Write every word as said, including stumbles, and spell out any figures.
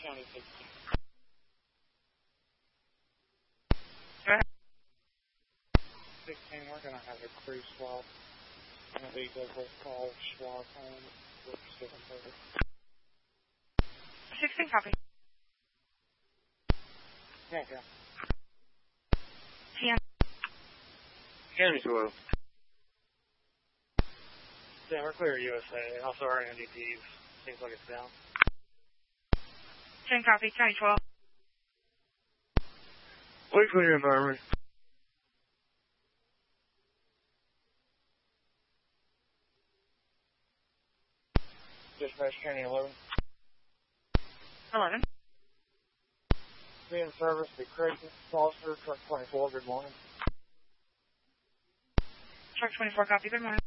County sixteen. Go ahead. sixteen, we're going to have a crew swap. Going to be Douglas Call Schwab home for seven thirty. sixteen, copy. Yeah, yeah. ten. County twelve. Yeah, we're clear U S A. Also, our N D Ps. Seems like it's down. ten, copy. County twelve. We clear environment. Dispatch County eleven. eleven. Be in service to Creighton Foster, truck twenty-four. Good morning. Truck twenty-four, copy. Good morning.